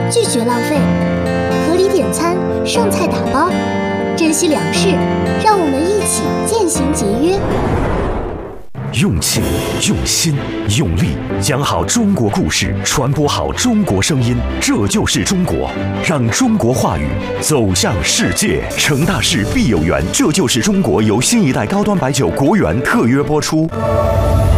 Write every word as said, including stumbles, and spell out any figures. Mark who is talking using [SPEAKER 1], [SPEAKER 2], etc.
[SPEAKER 1] 拒绝浪费，合理点餐，剩菜打包，珍惜粮食，让我们一起渐行节约。
[SPEAKER 2] 用情、用心、用力，讲好中国故事，传播好中国声音，这就是中国。让中国话语走向世界。成大事必有缘，这就是中国由新一代高端白酒国源特约播出。